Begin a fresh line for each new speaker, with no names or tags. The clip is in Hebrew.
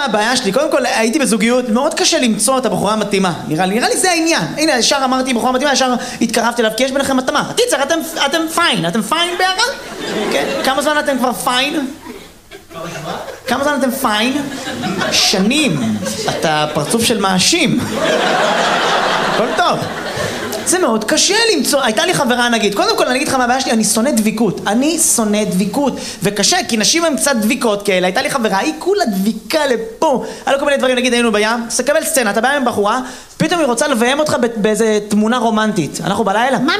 מה הבעיה שלי? קודם כל הייתי בזוגיות, מאוד קשה למצוא את הבחורה המתאימה. נראה לי זה העניין. הנה, ישר אמרתי בחורה מתאימה, ישר התקרבתי אליו, כי יש ביניכם התאמה. קיצר, אתם פיין. אתם פיין ביחד? כן? כמה זמן אתם כבר פיין? כמה זמן אתם פיין? שנים. אתה פרצוף של מאשים. הכל טוב. זה מאוד קשה למצוא, הייתה לי חברה נגיד, קודם כל אני אגיד לך מה הבעיה שלי, אני שונא דביקות, וקשה, כי נשים הן קצת דביקות כאלה, הייתה לי חברה, היא כולה דביקה לפה, היה לו כל מיני דברים, נגיד היינו בים, סקבל סצנה, אתה בא עם בחורה, פתאום היא רוצה לביים אותך באיזה תמונה רומנטית, אנחנו בלילה,